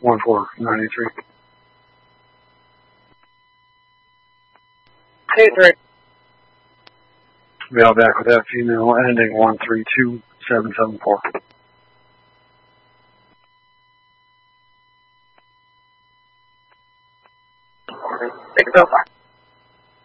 1493. 23. Mail back with that female ending 132774. Thank you so far.